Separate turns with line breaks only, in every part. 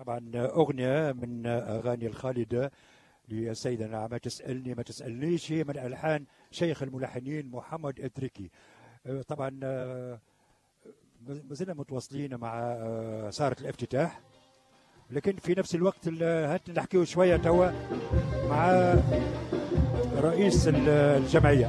طبعا أغنية من أغاني الخالدة لسيدنا ما تسألني ما تسألنيش، هي من ألحان شيخ الملحنين محمد إدريكي. طبعا ما زلنا متواصلين مع سهرة الافتتاح، لكن في نفس الوقت هات نحكيو شوية توا مع رئيس الجمعية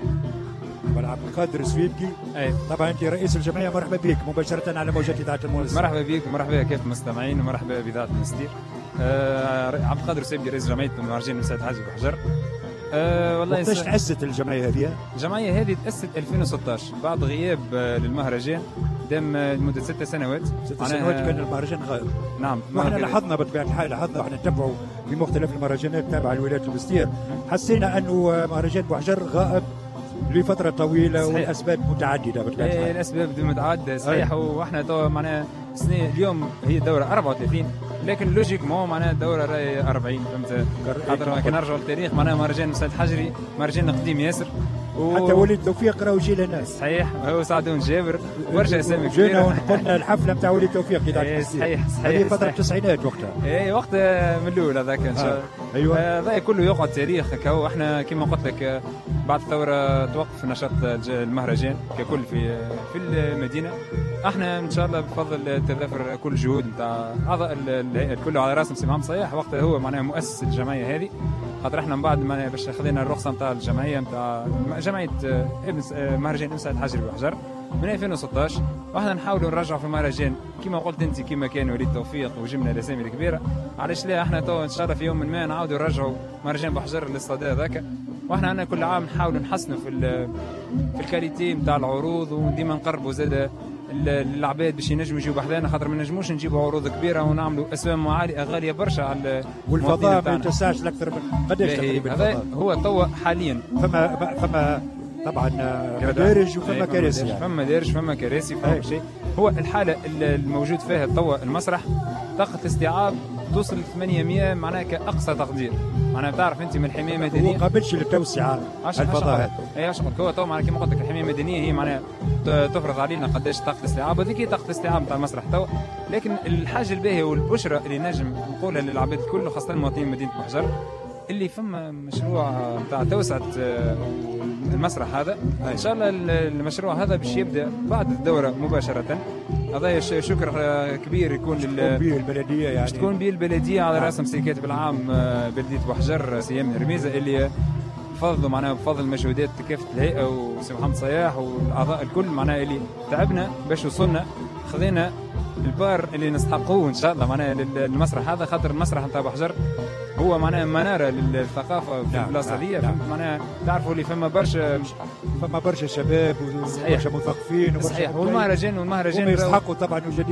عبد القادر السويدكي. طبعا انت رئيس الجمعيه، مرحبا بك مباشره على موجات اذاعه الموز.
مرحبا بك، مرحبا كيف المستمعين، ومرحبا باذاعه المستير. عبد القادر السويدكي رئيس جمعيه المهرجين مساعد حاج بحجر.
والله وقتاش تأسست الجمعيه هذه؟
الجمعيه هذه تأسست 2016 بعد غياب للمهرجان دام لمده 6 سنوات.
6 سنوات كان المهرجان غائب.
نعم،
واحنا لاحظنا بطبيعه الحال، لاحظنا واحنا نتبعوا في مختلف المهرجانات تابعه لولايه المستير، حسينا انه مهرجان بحجر غائب لفترة طويلة. صحيح. والأسباب متعددة بالفعل.
الأسباب متعددة صحيح. وإحنا تو معناها سنة اليوم هي الدورة 34، لكن لوجيك ما معناها الدورة راهي 40. فهمت؟ خاطر كي نرجعوا للتاريخ معناها مهرجان مساعد حجري مهرجان قديم ياسر.
حتى وليد توفيق راهو جيل الناس.
صحيح، هو سعدون جابر برشا اسامي
كبيره. جينا وقلنا الحفله نتاع وليد توفيق كي
صحيح
هذه فتره التسعينات وقتها.
وقت من الاول هذاك ان شاء الله.
ايوه
هذا كله يقعد تاريخ. كهو احنا كما قلت لك بعد الثوره توقف نشاط المهرجان ككل في المدينه. احنا ان شاء الله بفضل تضافر كل جهود نتاع اعضاء الهيئه كله على راس مسيح محمد صياح، وقتها هو معناها مؤسس الجمعيه هذه. خاطر احنا من بعد ما باش خذينا الرخصه نتاع الجمعيه نتاع جمعيه مهرجان مساعد حجري بحجر من 2016، واحنا نحاولوا نرجعوا في المهرجان كما قلت انت كما كان وليد توفيق وجبنا الاسامي الكبيره. علاش لا احنا تو ان شاء الله في يوم ما نعاودوا نرجعوا مهرجان بحجر للصدى هذاك. واحنا عندنا كل عام نحاولوا نحسنوا في الكاليتي نتاع العروض، وديما نقربوا زاده العباد باش ينجموا يجيو بحذانا، خاطر ما نجموش نجيبوا عروض كبيره ونعملوا اسهم غاليه برشا على
والفضاء ما يتسعش اكثر من قداش تقريبا.
هذا هو توا حاليا
فما طبعا مدارج وفما كراسي،
فما مدارج فما كراسي فما شيء. هو الحاله الموجود فيها توا المسرح طاقه الاستيعاب توصل 800 معناها كاقصى تقدير. معناها بتعرف انت من الحمايه المدنيه
هو قابلش للتوسعه الفضاء هذا.
اي اشغل هو تو معناها كما قلت لك الحمايه المدنيه هي معناها تفرض علينا قداش طاقه الاستيعاب، وهذيك هي طاقه الاستيعاب نتاع المسرح تو. لكن الحاجه الباهيه والبشرى اللي نجم نقولها للعباد الكل خاصه المواطنين مدينه بحجر اللي فما مشروع نتاع توسعه المسرح هذا. ان شاء الله المشروع هذا باش يبدا بعد الدوره مباشره. هذا شكر كبير يكون
البلديه، يعني
تكون به البلديه على راس مسير كاتب العام بلديه بحجر سي ام رميزه، اللي بفضل معناها بفضل مجهودات كافه الهيئه وسي محمد صياح والاعضاء الكل معناها اللي تعبنا باش وصلنا خذينا البار اللي نستحقوه ان شاء الله معناها للمسرح هذا. خاطر المسرح نتاع بحجر هو معناها مناره للثقافه في البلاصه هذه. معناها تعرفوا اللي فما برشا
شباب وبرشا مثقفين.
صحيح. والمهرجان
يستحقوا طبعا